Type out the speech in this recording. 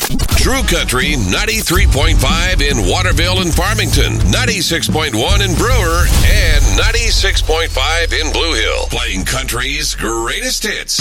True Country 93.5 in Waterville and Farmington, 96.1 in Brewer, and 96.5 in Blue Hill. Playing country's greatest hits.